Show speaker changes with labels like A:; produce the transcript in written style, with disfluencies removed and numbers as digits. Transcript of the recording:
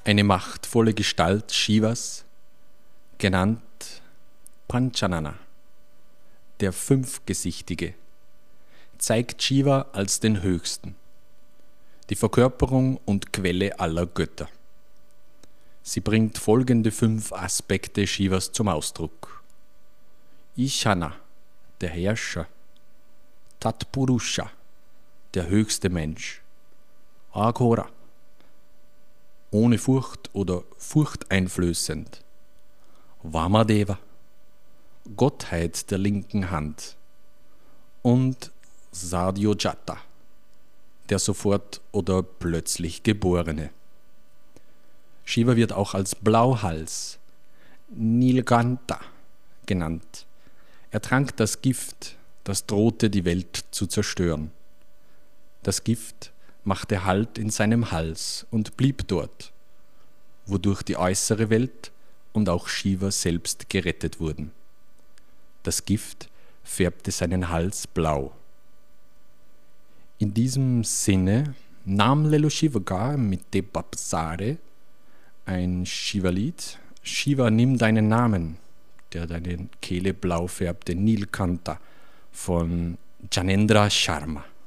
A: Eine machtvolle Gestalt Shivas, genannt Panchanana, der Fünfgesichtige, zeigt Shiva als den Höchsten, die Verkörperung und Quelle aller Götter. Sie bringt folgende 5 Aspekte Shivas zum Ausdruck. Ishana, der Herrscher, Tatpurusha, der höchste Mensch, Aghora, ohne Furcht oder furchteinflößend, Vamadeva, Gottheit der linken Hand und Sadyojata, der sofort oder plötzlich Geborene. Shiva wird auch als Blauhals, Nilkantha, genannt. Er trank das Gift, das drohte die Welt zu zerstören. Das Gift machte Halt in seinem Hals und blieb dort, wodurch die äußere Welt und auch Shiva selbst gerettet wurden. Das Gift färbte seinen Hals blau. In diesem Sinne nahm Lelo Shivagar mit Te Bapsare ein Shiva-Lied, Shiva, nimm deinen Namen, der deine Kehle blau färbte, Nilkantha von Janendra Sharma.